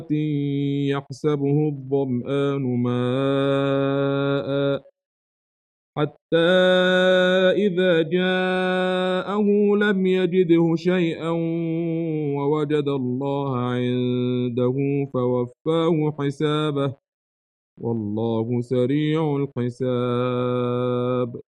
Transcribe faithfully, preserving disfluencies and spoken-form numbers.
يحسبه الظمآن ماء حتى إذا جاءه لم يجده شيئا ووجد الله عنده فوفاه حسابه والله سريع الحساب